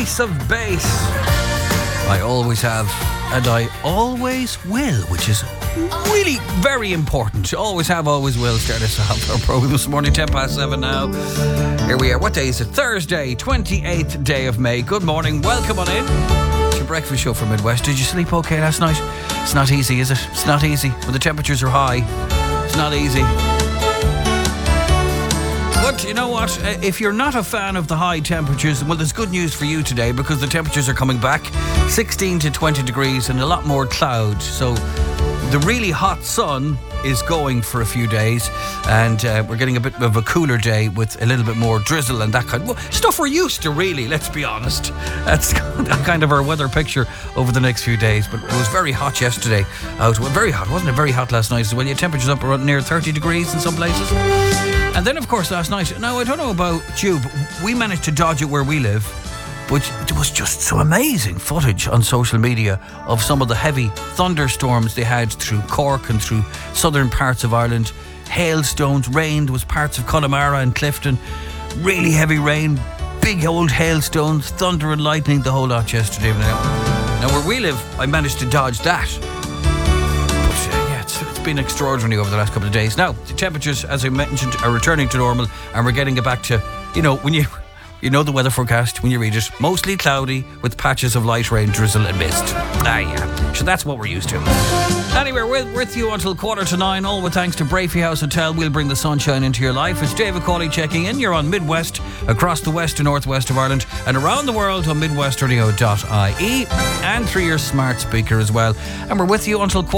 Ace of Base. I always have, and I always will, which is really very important. Always have, always will. Start us off our program this morning, 7:10 now. Here we are. What day is it? Thursday, 28th day of May. Good morning. Welcome on in. It's your breakfast show from Midwest. Did you sleep okay last night? It's not easy, is it? It's not easy. When the temperatures are high, it's not easy. But you know what? If you're not a fan of the high temperatures, well, there's good news for you today because the temperatures are coming back. 16 to 20 degrees and a lot more cloud. So the really hot sun is going for a few days, and we're getting a bit of a cooler day with a little bit more drizzle and that kind of stuff we're used to, really, let's be honest. That's kind of our weather picture over the next few days. But it was very hot yesterday out. Well, very hot, wasn't it? Very hot last night as well. You had temperatures up around near 30 degrees in some places. And then, of course, last night, now I don't know about you, but we managed to dodge it where we live. But it was just so amazing footage on social media of some of the heavy thunderstorms they had through Cork and through southern parts of Ireland. Hailstones, rain, there was parts of Connemara and Clifton. Really heavy rain, big old hailstones, thunder and lightning, the whole lot yesterday. Now where we live, I managed to dodge that. It's been extraordinary over the last couple of days. Now, the temperatures, as I mentioned, are returning to normal, and we're getting it back to, when you know the weather forecast when you read it. Mostly cloudy with patches of light rain, drizzle and mist. So that's what we're used to. Anyway, we're with you until 8:45, all with thanks to Brafey House Hotel. We'll bring the sunshine into your life. It's David Cawley checking in. You're on Midwest, across the west and northwest of Ireland, and around the world on midwestradio.ie and through your smart speaker as well. And we're with you until